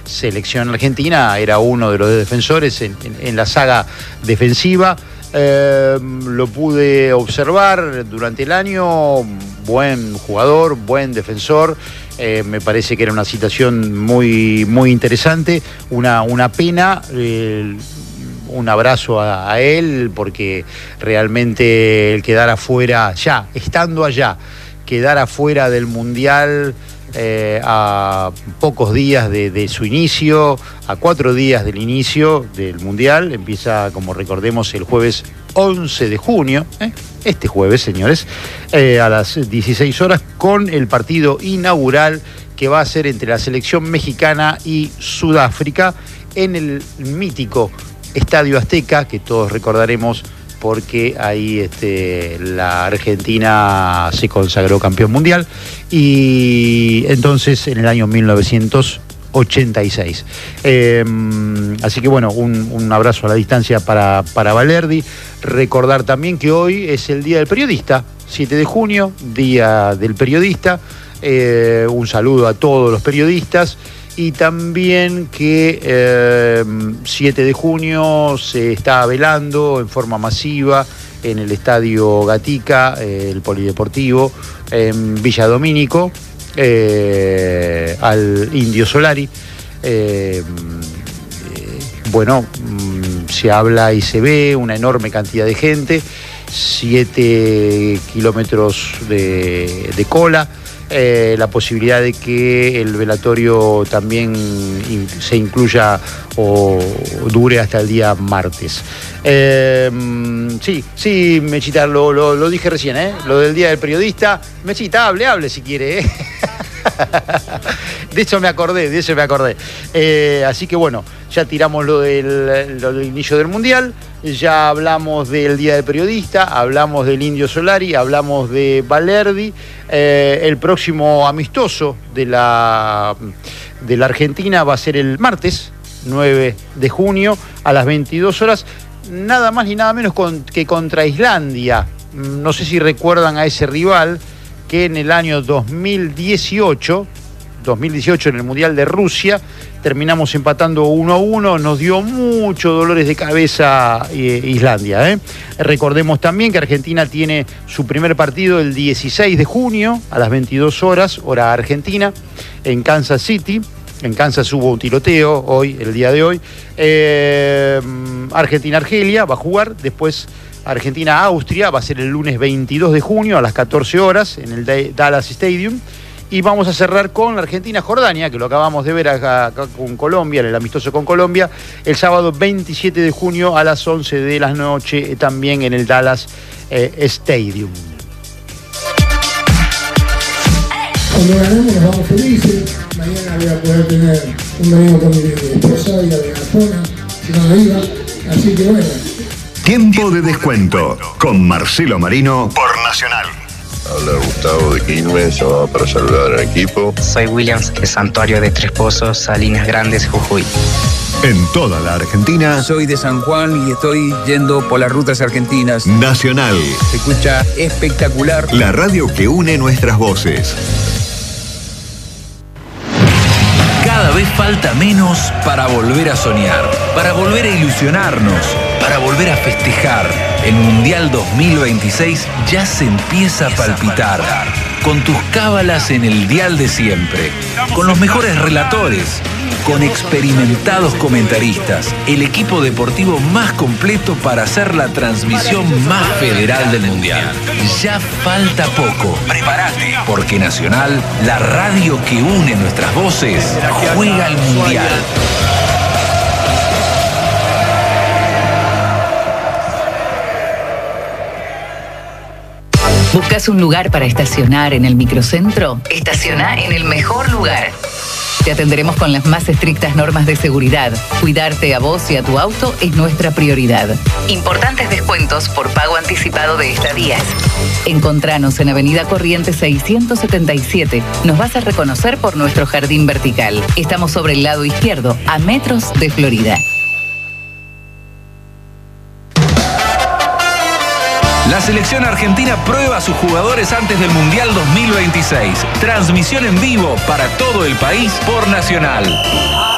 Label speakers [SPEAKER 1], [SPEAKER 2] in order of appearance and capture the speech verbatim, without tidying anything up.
[SPEAKER 1] selección argentina, era uno de los defensores en, en, en la saga defensiva. Eh, lo pude observar durante el año, buen jugador, buen defensor. Eh, me parece que era una situación muy, muy interesante, una, una pena. Eh, un abrazo a, a él, porque realmente el quedar afuera, ya, estando allá, quedar afuera del Mundial eh, a pocos días de, de su inicio, a cuatro días del inicio del Mundial, empieza, como recordemos, el jueves once de junio, ¿eh? este jueves, señores, eh, a las dieciséis horas, con el partido inaugural que va a ser entre la selección mexicana y Sudáfrica en el mítico Estadio Azteca, que todos recordaremos porque ahí este, la Argentina se consagró campeón mundial, y entonces en el año mil novecientos ochenta y seis. Eh, así que bueno, un, un abrazo a la distancia para, para Balerdi. Recordar también que hoy es el Día del Periodista, siete de junio, Día del Periodista. Eh, un saludo a todos los periodistas. Y también que eh, siete de junio se está velando en forma masiva en el Estadio Gatica, eh, el Polideportivo, en Villa Domínico, eh, al Indio Solari. Eh, eh, bueno, se habla y se ve una enorme cantidad de gente, siete kilómetros de, de cola. Eh, la posibilidad de que el velatorio también in, se incluya o dure hasta el día martes. Eh, sí, sí, Mechita, lo, lo, lo dije recién, ¿eh? Lo del Día del Periodista. Mechita, hable, hable si quiere, ¿eh? De eso me acordé, de eso me acordé. Eh, así que bueno, ya tiramos lo del, lo del inicio del Mundial, ya hablamos del Día del Periodista, hablamos del Indio Solari, hablamos de Balerdi. Eh, el próximo amistoso de la, de la Argentina va a ser el martes, nueve de junio, a las veintidós horas, nada más ni nada menos con, que contra Islandia. No sé si recuerdan a ese rival que en el año dos mil dieciocho, dos mil dieciocho en el Mundial de Rusia, terminamos empatando uno a uno, nos dio muchos dolores de cabeza eh, Islandia. ¿eh? Recordemos también que Argentina tiene su primer partido el dieciséis de junio a las veintidós horas, hora argentina, en Kansas City. En Kansas hubo un tiroteo hoy, el día de hoy. Eh, Argentina-Argelia va a jugar, después Argentina-Austria va a ser el lunes veintidós de junio a las catorce horas en el Dallas Stadium. Y vamos a cerrar con la Argentina-Jordania, que lo acabamos de ver acá, acá con Colombia, en el amistoso con Colombia, el sábado veintisiete de junio a las once de la noche, también en el Dallas eh, Stadium.
[SPEAKER 2] Cuando ganamos nos vamos felices. Mañana voy a poder tener un domingo con mi esposa y a la zona, si no me iba. Así que bueno.
[SPEAKER 3] Tiempo de descuento con Marcelo Marino por Nacional.
[SPEAKER 4] Habla Gustavo de Quilmes, llamado para saludar al equipo.
[SPEAKER 5] Soy Williams de Santuario de Tres Pozos, Salinas Grandes, Jujuy.
[SPEAKER 3] En toda la Argentina.
[SPEAKER 6] Soy de San Juan y estoy yendo por las rutas argentinas.
[SPEAKER 3] Nacional.
[SPEAKER 6] Se escucha espectacular.
[SPEAKER 3] La radio que une nuestras voces.
[SPEAKER 7] Cada vez falta menos para volver a soñar, para volver a ilusionarnos, para volver a festejar. El Mundial dos mil veintiséis ya se empieza a palpitar. Con tus cábalas en el dial de siempre, con los mejores relatores, con experimentados comentaristas, el equipo deportivo más completo para hacer la transmisión más federal del Mundial. Ya falta poco. Prepárate, porque Nacional, la radio que une nuestras voces, juega al Mundial.
[SPEAKER 8] ¿Buscas un lugar para estacionar en el microcentro? Estaciona en el mejor lugar. Te atenderemos con las más estrictas normas de seguridad. Cuidarte a vos y a tu auto es nuestra prioridad. Importantes descuentos por pago anticipado de estadías. Encontranos en Avenida Corrientes seiscientos setenta y siete. Nos vas a reconocer por nuestro jardín vertical. Estamos sobre el lado izquierdo, a metros de Florida.
[SPEAKER 7] La selección argentina prueba a sus jugadores antes del Mundial dos mil veintiséis. Transmisión en vivo para todo el país por Nacional.